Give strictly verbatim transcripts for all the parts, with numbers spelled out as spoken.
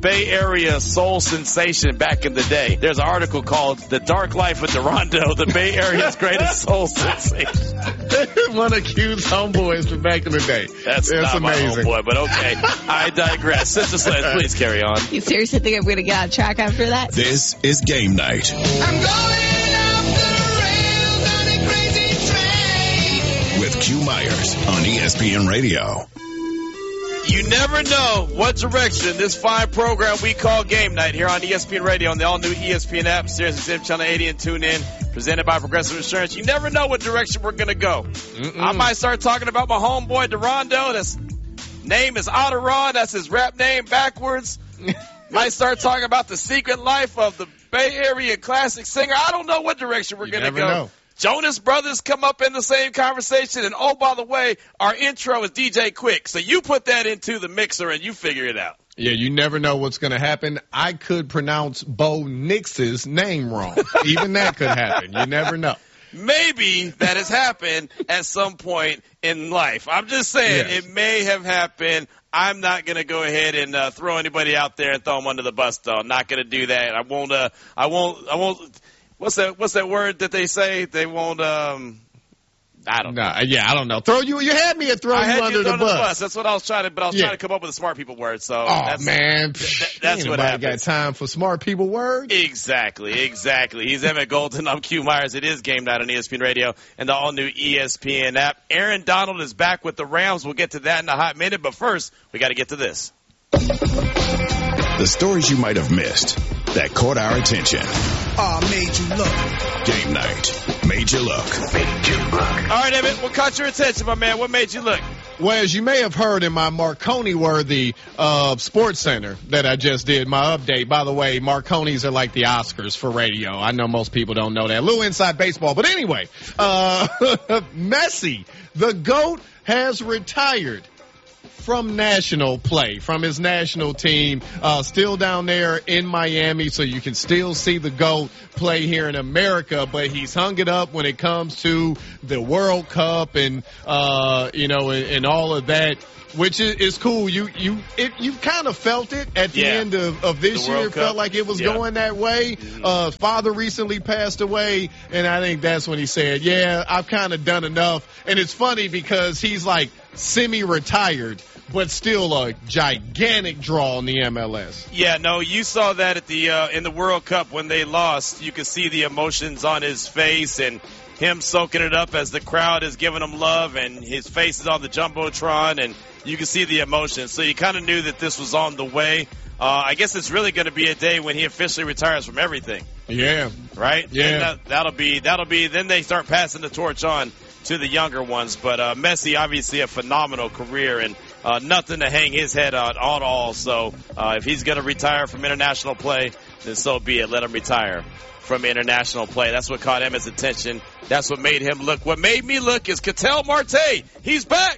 Bay Area soul sensation back in the day. There's an article called The Dark Life of Durando, the Bay Area's greatest soul sensation. One accused homeboys from back in the day. That's, That's not amazing. My homeboy, but okay. I digress. Sister Sledge, please carry on. You seriously think I'm going to get on track after that? This is Game Night. I'm going off the rails on a crazy train. With Q Myers on E S P N Radio. You never know what direction this fine program we call Game Night here on E S P N Radio on the all-new E S P N app, Sirius X M Channel eighty, and tune in. Presented by Progressive Insurance. You never know what direction we're going to go. Mm-mm. I might start talking about my homeboy, Durando. His name is Otteron. That's his rap name backwards. Might start talking about the secret life of the Bay Area classic singer. I don't know what direction we're going to go. Know. Jonas Brothers come up in the same conversation. And, oh, by the way, our intro is D J Quick. So you put that into the mixer and you figure it out. Yeah, you never know what's going to happen. I could pronounce Bo Nix's name wrong. Even that could happen. You never know. Maybe that has happened at some point in life. I'm just saying yes. It may have happened. I'm not going to go ahead and uh, throw anybody out there and throw them under the bus, though. I'm not going to do that. I won't. Uh, I won't. I won't. What's that? What's that word that they say? They won't. Um, I don't nah, know. Yeah, I don't know. Throw you. You had me at throw I you under you the, under bus. the bus. That's what I was trying to. But I was yeah. trying to come up with a smart people word. So. Oh that's, man, th- that's Ain't what nobody happens. Got time for smart people words? Exactly, exactly. He's Emmett Golden. I'm Q Myers. It is Game Night on E S P N Radio and the all-new E S P N app. Aaron Donald is back with the Rams. We'll get to that in a hot minute. But first, we got to get to this. The stories you might have missed that caught our attention. Oh, made you look. Game Night made you look. Made you look. All right, Emmett, what caught your attention, my man? What made you look? Well, as you may have heard in my Marconi-worthy uh, Sports Center that I just did, my update. By the way, Marconis are like the Oscars for radio. I know most people don't know that. A little inside baseball. But anyway, uh, Messi, the GOAT, has retired from national play, from his national team, uh, still down there in Miami, so you can still see the GOAT play here in America, but he's hung it up when it comes to the World Cup and, uh, you know, and, and all of that, which is, is cool. You, you, it, you kind of felt it at the yeah. end of, of this year. It felt like it was yeah. going that way. Mm-hmm. Uh, father recently passed away, and I think that's when he said, yeah, I've kind of done enough. And it's funny because he's like semi-retired, but still a gigantic draw in the M L S. Yeah, no, you saw that at the uh, in the World Cup when they lost. You could see the emotions on his face and him soaking it up as the crowd is giving him love, and his face is on the Jumbotron, and you can see the emotion. So you kind of knew that this was on the way. Uh, I guess it's really going to be a day when he officially retires from everything. Yeah. Right? Yeah. And that, that'll be, that'll be, then they start passing the torch on to the younger ones. But uh, Messi, obviously a phenomenal career and uh, nothing to hang his head on at all. So uh, if he's going to retire from international play, then so be it. Let him retire from international play. That's what caught Emmett's attention. That's what made him look. What made me look is Ketel Marte. He's back.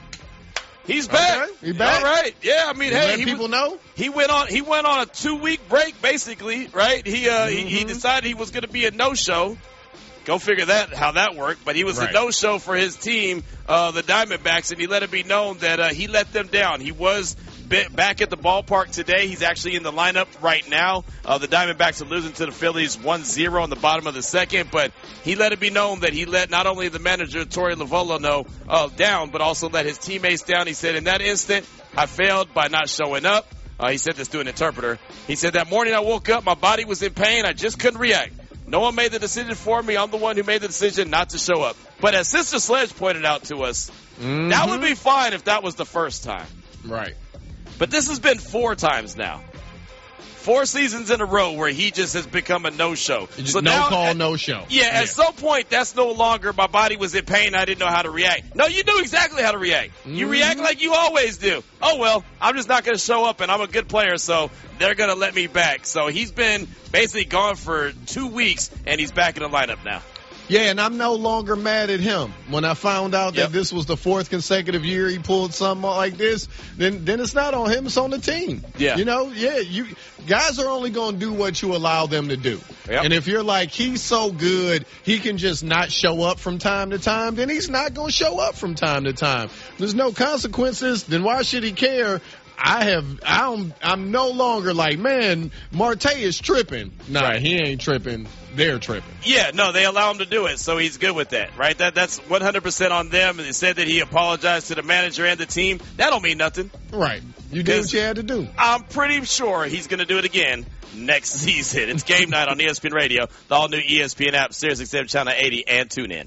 He's back. Okay, he's back. All right. Yeah, I mean, you hey, let he people was, know. He went on. He went on a two-week break, basically. Right. He uh, mm-hmm. he, he decided he was going to be a no-show. Go figure that how that worked. But he was right. a no-show for his team, uh, the Diamondbacks, and he let it be known that uh, he let them down. He was back at the ballpark today. He's actually in the lineup right now. Uh, the Diamondbacks are losing to the Phillies one zero on the bottom of the second, but he let it be known that he let not only the manager, Torey Lovullo, know uh, down, but also let his teammates down. He said, in that instant, I failed by not showing up. Uh, he said this to an interpreter. He said, that morning I woke up, my body was in pain. I just couldn't react. No one made the decision for me. I'm the one who made the decision not to show up. But as Sister Sledge pointed out to us, mm-hmm. that would be fine if that was the first time. Right. But this has been four times now. Four seasons in a row where he just has become a no-show. So no now, call, at, no show. Yeah, yeah, at some point, that's no longer my body was in pain. I didn't know how to react. No, you knew exactly how to react. Mm-hmm. You react like you always do. Oh, well, I'm just not going to show up, and I'm a good player, so they're going to let me back. So he's been basically gone for two weeks, and he's back in the lineup now. Yeah, and I'm no longer mad at him. When I found out yep. that this was the fourth consecutive year he pulled something like this, then then it's not on him, it's on the team. Yeah. You know, yeah, you guys are only going to do what you allow them to do. Yep. And if you're like, he's so good, he can just not show up from time to time, then he's not going to show up from time to time. There's no consequences, then why should he care? I have, I don't, I'm no longer like, man, Marte is tripping. Nah, right. He ain't tripping. They're tripping. Yeah, no, they allow him to do it, so he's good with that, right? That That's one hundred percent on them. And they said that he apologized to the manager and the team. That don't mean nothing. Right. You did what you had to do. I'm pretty sure he's going to do it again next season. It's game night on E S P N Radio, the all-new E S P N app, Sirius X M Channel eighty, and tune in.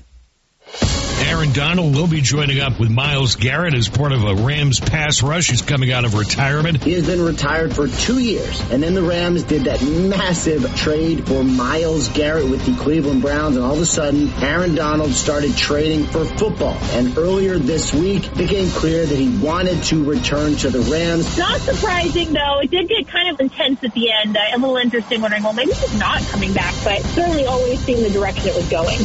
Aaron Donald will be joining up with Myles Garrett as part of a Rams pass rush. He's coming out of retirement. He has been retired for two years, and then the Rams did that massive trade for Myles Garrett with the Cleveland Browns, and all of a sudden, Aaron Donald started trading for football. And earlier this week, it became clear that he wanted to return to the Rams. Not surprising, though. It did get kind of intense at the end. Uh, a little interesting, wondering, well, maybe he's not coming back, but certainly always seeing the direction it was going.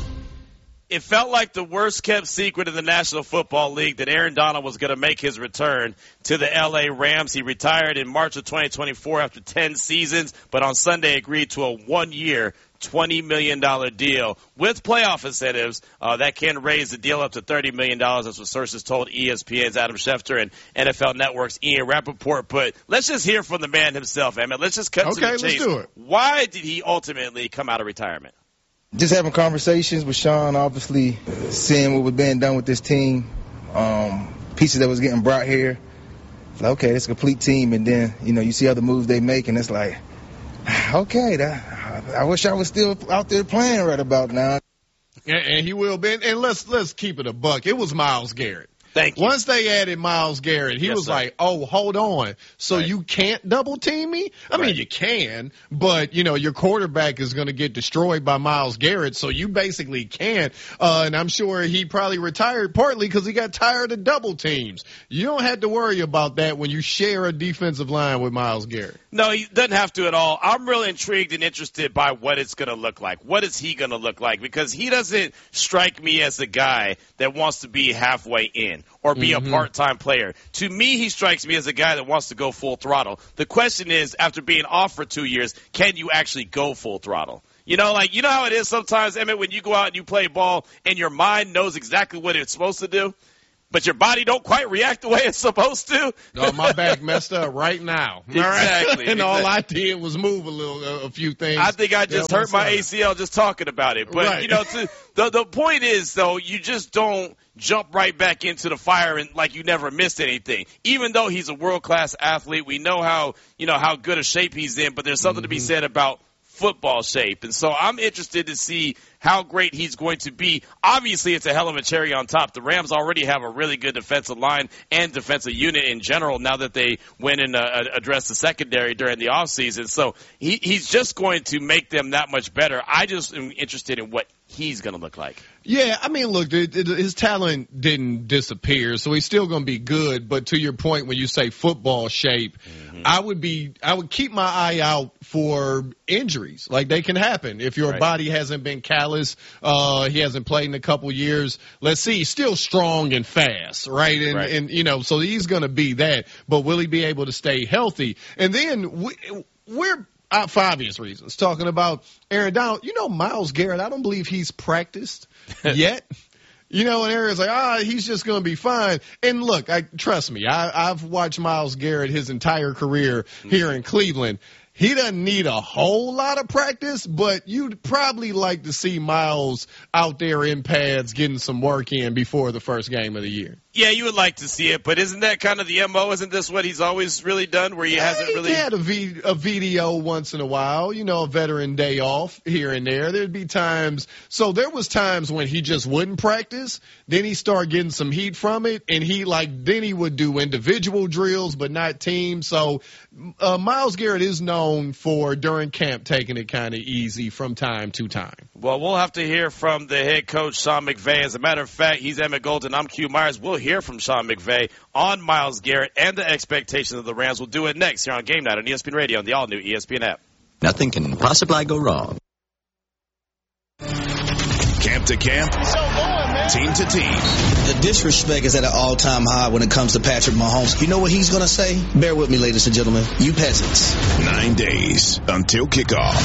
It felt like the worst-kept secret in the National Football League that Aaron Donald was going to make his return to the L A Rams. He retired in March of twenty twenty-four after ten seasons, but on Sunday agreed to a one-year, twenty million dollars deal with playoff incentives uh, that can raise the deal up to thirty million dollars. That's what sources told E S P N's Adam Schefter and N F L Network's Ian Rappaport. But let's just hear from the man himself, Emmett. Let's just cut okay, to the chase. Let's do it. Why did he ultimately come out of retirement? Just having conversations with Sean, obviously seeing what was being done with this team, um, pieces that was getting brought here. It's like, okay, it's a complete team, and then, you know, you see other moves they make, and it's like, okay, that, I wish I was still out there playing right about now. And, and he will be. And let's let's keep it a buck. It was Myles Garrett. Thank you. Once they added Myles Garrett, he yes, was sir. like, oh, hold on. So right. you can't double team me? I right. mean, you can, but, you know, your quarterback is going to get destroyed by Myles Garrett, so you basically can't. Uh, and I'm sure he probably retired partly because he got tired of double teams. You don't have to worry about that when you share a defensive line with Myles Garrett. No, he doesn't have to at all. I'm really intrigued and interested by what it's going to look like. What is he going to look like? Because he doesn't strike me as a guy that wants to be halfway in or be mm-hmm. a part-time player. To me, he strikes me as a guy that wants to go full throttle. The question is, after being off for two years, can you actually go full throttle? You know, like, you know how it is sometimes, Emmett, when you go out and you play ball and your mind knows exactly what it's supposed to do, but your body don't quite react the way it's supposed to? No, my back messed up right now. Exactly. and exactly. all I did was move a little, uh, a few things. I think I just hurt my A C L just talking about it. But, right. you know, to, the the point is, though, you just don't jump right back into the fire and like you never missed anything. Even though he's a world-class athlete, we know how, you know, how good a shape he's in, but there's something mm-hmm. to be said about football shape. And so I'm interested to see how great he's going to be. Obviously, it's a hell of a cherry on top. The Rams already have a really good defensive line and defensive unit in general now that they went and uh, addressed the secondary during the offseason. So he, he's just going to make them that much better. I just am interested in what he's going to look like. Yeah, I mean, look, it, it, his talent didn't disappear, so he's still going to be good. But to your point, when you say football shape, mm-hmm. I would be, I would keep my eye out for injuries. Like, they can happen if your right. body hasn't been callous. Uh, he hasn't played in a couple years. Let's see, he's still strong and fast, right? And right. and you know, so he's going to be that. But will he be able to stay healthy? And then we, we're. Uh, for obvious reasons, talking about Aaron Donald. You know, Myles Garrett, I don't believe he's practiced yet. You know, and Aaron's like, ah, he's just going to be fine. And look, I trust me, I, I've watched Myles Garrett his entire career here in Cleveland. He doesn't need a whole lot of practice, but you'd probably like to see Myles out there in pads getting some work in before the first game of the year. Yeah, you would like to see it, but isn't that kind of the M O? Isn't this what he's always really done, where he yeah, hasn't he really had a, v- a V D O once in a while, you know, a veteran day off here and there. There'd be times. So there was times when he just wouldn't practice. Then he started getting some heat from it, and he like then he would do individual drills, but not teams. So uh, Myles Garrett is known for during camp taking it kind of easy from time to time. Well, we'll have to hear from the head coach, Sean McVay. As a matter of fact, he's Emmett Golden. I'm Q Myers. We'll hear from Sean McVay on Myles Garrett and the expectations of the Rams. We'll do it next here on Game Night on E S P N Radio and the all-new E S P N app. Nothing can possibly go wrong. Camp to camp, team to team. The disrespect is at an all-time high when it comes to Patrick Mahomes. You know what he's going to say? Bear with me, ladies and gentlemen. You peasants. Nine days until kickoff.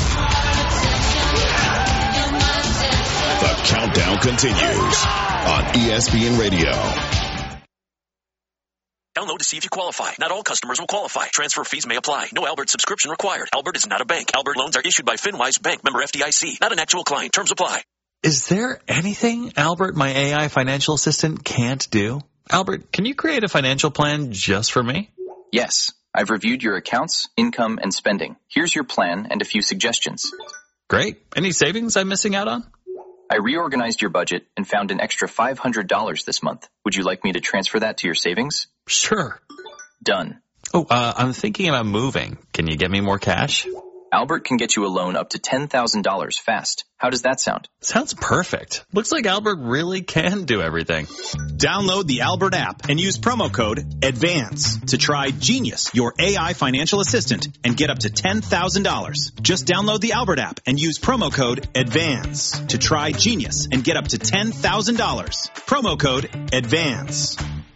The countdown continues on E S P N Radio. Download to see if you qualify. Not all customers will qualify. Transfer fees may apply. No Albert subscription required. Albert is not a bank. Albert loans are issued by FinWise Bank, member F D I C. Not an actual client. Terms apply. Is there anything Albert, my A I financial assistant, can't do? Albert, can you create a financial plan just for me? Yes. I've reviewed your accounts, income, and spending. Here's your plan and a few suggestions. Great. Any savings I'm missing out on? I reorganized your budget and found an extra five hundred dollars this month. Would you like me to transfer that to your savings? Sure. Done. Oh, uh, I'm thinking about moving. Can you get me more cash? Albert can get you a loan up to ten thousand dollars fast. How does that sound? Sounds perfect. Looks like Albert really can do everything. Download the Albert app and use promo code ADVANCE to try Genius, your A I financial assistant, and get up to ten thousand dollars. Just download the Albert app and use promo code ADVANCE to try Genius and get up to ten thousand dollars. Promo code ADVANCE.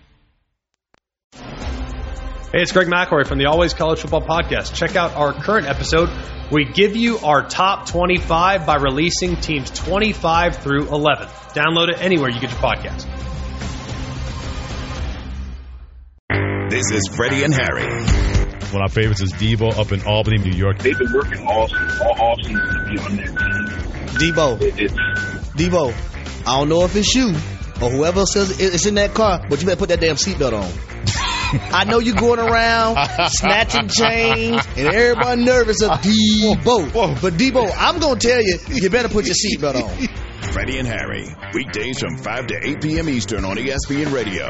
Hey, it's Greg McElroy from the Always College Football Podcast. Check out our current episode. We give you our top twenty-five by releasing teams twenty-five through eleven. Download it anywhere you get your podcast. This is Freddie and Harry. One of my favorites is Debo up in Albany, New York. They've been working all all off season to be on that team. Debo. It, it's, Debo. I don't know if it's you or whoever says it's in that car, but you better put that damn seatbelt on. I know you going around snatching chains and everybody nervous of Debo. But Debo, I'm going to tell you, you better put your seatbelt on. Freddie and Harry, weekdays from five to eight p.m. Eastern on E S P N Radio.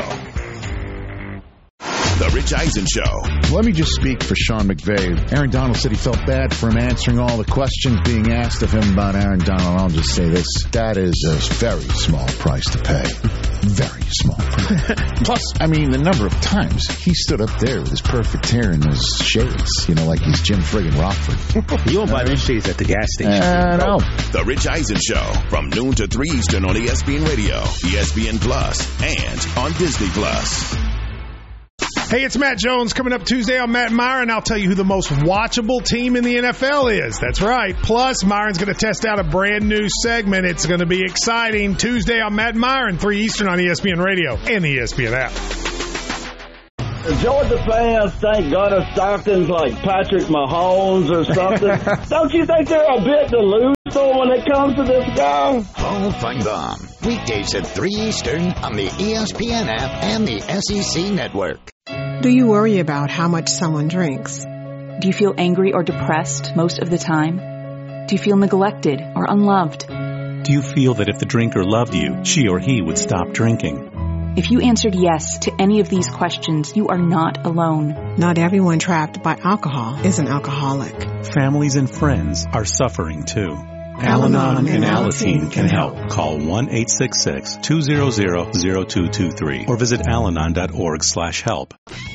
The Rich Eisen Show. Let me just speak for Sean McVay. Aaron Donald said he felt bad for him answering all the questions being asked of him about Aaron Donald. I'll just say this. That is a very small price to pay. Very small. Plus, I mean, the number of times he stood up there with his perfect hair and his shades, you know, like he's Jim friggin' Rockford. You won't buy these shades at the gas station. I know. The Rich Eisen Show from noon to three Eastern on E S P N Radio, E S P N Plus, and on Disney Plus. Hey, it's Matt Jones coming up Tuesday on Matt and Myron. I'll tell you who the most watchable team in the N F L is. That's right. Plus, Myron's going to test out a brand new segment. It's going to be exciting. Tuesday on Matt and Myron, three Eastern on E S P N Radio and the E S P N app. Georgia fans think Gunnar Stockton's like Patrick Mahomes or something. Don't you think they're a bit delusional when it comes to this guy? Paul Feinbaum, weekdays at three Eastern on the E S P N app and the S E C Network. Do you worry about how much someone drinks? Do you feel angry or depressed most of the time? Do you feel neglected or unloved? Do you feel that if the drinker loved you, she or he would stop drinking? If you answered yes to any of these questions, you are not alone. Not everyone trapped by alcohol is an alcoholic. Families and friends are suffering too. Al-Anon and Alateen can help. Call one eight six six, two zero zero, zero two two three or visit alanon dot org slash help.